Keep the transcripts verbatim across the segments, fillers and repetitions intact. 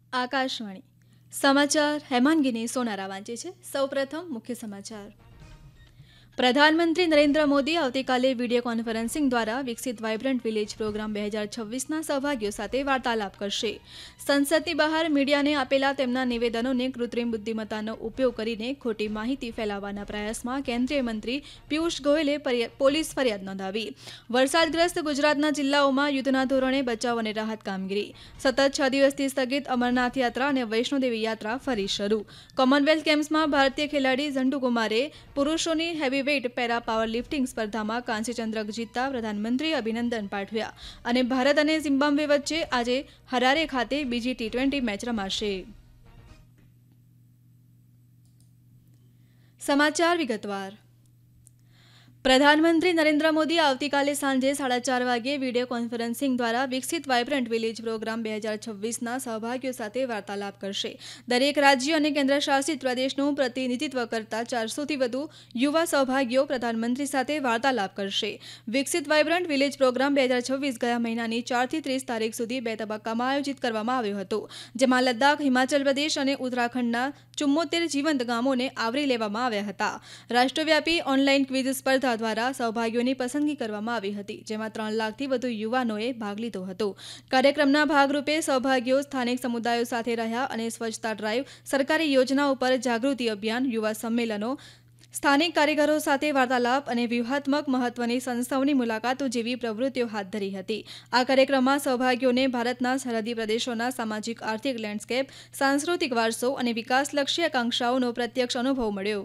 આકાશવાણી સમાચાર હેમાંગીની સોનારા વાંચે છે. સૌપ્રથમ મુખ્ય સમાચાર. પ્રધાનમંત્રી નરેન્દ્ર મોદી આવતીકાલે વિડીયો કોન્ફરન્સિંગ દ્વારા વિકસિત વાયબ્રન્ટ વિલેજ પ્રોગ્રામ બે હજાર છવ્વીસના સહભાગીઓ સાથે વાર્તાલાપ કરશે. સંસદની બહાર મીડિયાને આપેલા તેમના નિવેદનોને કૃત્રિમ બુદ્ધિમત્તાનો ઉપયોગ કરીને ખોટી માહિતી ફેલાવવાના પ્રયાસમાં કેન્દ્રીય મંત્રી પિયુષ ગોયલે પોલીસ ફરિયાદ નોંધાવી. વરસાદગ્રસ્ત ગુજરાતના જિલ્લાઓમાં યુદ્ધના ધોરણે બચાવ અને રાહત કામગીરી. સતત છ દિવસથી સ્થગિત અમરનાથ યાત્રા અને વૈષ્ણોદેવી યાત્રા ફરી શરૂ. કોમનવેલ્થ ગેમ્સમાં ભારતીય ખેલાડી ઝંડુકુમારે પુરુષોની heavy weight para power lifting સ્પર્ધામાં કાંસ્ય ચંદ્રક જીતતા પ્રધાનમંત્રીએ અભિનંદન પાઠવ્યા. અને ભારત અને ઝિમ્બાબ્વે વચ્ચે આજે હરારે ખાતે બીજી ટી ટ્વેન્ટી મેચ રમાશે. સમાચાર વિગતવાર. પ્રધાનમંત્રી નરેન્દ્ર મોદી આવતીકાલે સાંજે સાડા ચાર વાગ્યે વિડીયો કોન્ફરન્સિંગ દ્વારા વિકસિત વાયબ્રન્ટ વિલેજ પ્રોગ્રામ બે હજાર છવ્વીસના સહભાગીઓ સાથે વાર્તાલાપ કરશે. દરેક રાજ્ય અને કેન્દ્રશાસિત પ્રદેશનું પ્રતિનિધિત્વ કરતા ચારસોથી વધુ યુવા સહભાગીઓ પ્રધાનમંત્રી સાથે વાર્તાલાપ કરશે. વિકસિત વાયબ્રન્ટ વિલેજ પ્રોગ્રામ બે હજાર છવ્વીસ ગયા મહિનાની ચારથી ત્રીસ તારીખ સુધી બે તબક્કામાં આયોજિત કરવામાં આવ્યો હતો, જેમાં લદ્દાખ, હિમાચલ પ્રદેશ અને ઉત્તરાખંડના ચુમ્મોતેર જીવંત ગામોને આવરી લેવામાં આવ્યા હતા. રાષ્ટ્રવ્યાપી ઓનલાઈન ક્વિઝ સ્પર્ધા દ્વારા સહભાગીઓની પસંદગી કરવામાં આવી હતી, જેમાં ત્રણ લાખથી વધુ યુવાનોએ ભાગ લીધો હતો. કાર્યક્રમના ભાગરૂપે સહભાગીઓ સ્થાનિક સમુદાયો સાથે રહ્યા અને સ્વચ્છતા ડ્રાઈવ, સરકારી યોજનાઓ પર જાગૃતિ અભિયાન, યુવા સંમેલનો, સ્થાનિક કારીગરો સાથે વાર્તાલાપ અને વ્યૂહાત્મક મહત્વની સંસ્થાઓની મુલાકાતો જેવી પ્રવૃત્તિઓ હાથ ધરી હતી. આ કાર્યક્રમમાં સહભાગીઓને ભારતના સરહદી પ્રદેશોના સામાજિક આર્થિક લેન્ડસ્કેપ, સાંસ્કૃતિક વારસો અને વિકાસલક્ષી આકાંક્ષાઓનો પ્રત્યક્ષ અનુભવ મળ્યો.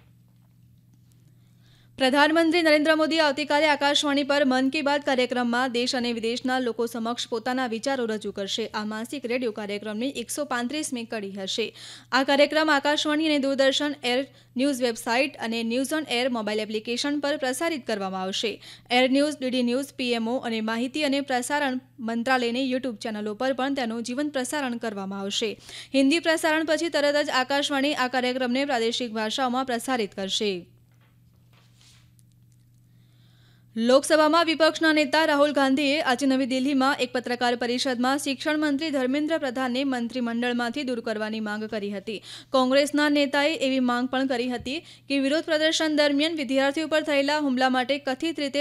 પ્રધાનમંત્રી નરેન્દ્ર મોદી આવતીકાલે આકાશવાણી પર મન કી બાત કાર્યક્રમમાં દેશ અને વિદેશના લોકો સમક્ષ પોતાના વિચારો રજૂ કરશે. આ માસિક રેડિયો કાર્યક્રમની એકસો પાંત્રીસમી કડી હશે. આ કાર્યક્રમ આકાશવાણી અને દૂરદર્શન એર ન્યૂઝ વેબસાઇટ અને news on air mobile application પર પ્રસારિત કરવામાં આવશે. Air news, DD news, PMO અને માહિતી અને પ્રસારણ મંત્રાલયની યુટ્યુબ ચેનલો પર પણ તેનું જીવંત પ્રસારણ કરવામાં આવશે. હિન્દી પ્રસારણ પછી તરત જ આકાશવાણી આ કાર્યક્રમને પ્રાદેશિક ભાષાઓમાં પ્રસારિત કરશે. લોકસભામાં વિપક્ષના નેતા રાહુલ ગાંધીએ આજે નવી દિલ્હીમાં એક પત્રકાર પરિષદમાં શિક્ષણ મંત્રી ધર્મેન્દ્ર પ્રધાનને મંત્રીમંડળમાંથી દૂર કરવાની માંગ કરી હતી. કોંગ્રેસના નેતાએ એવી માંગ પણ કરી હતી કે વિરોધ પ્રદર્શન દરમિયાન વિદ્યાર્થીઓ પર થયેલા હુમલા માટે કથિત રીતે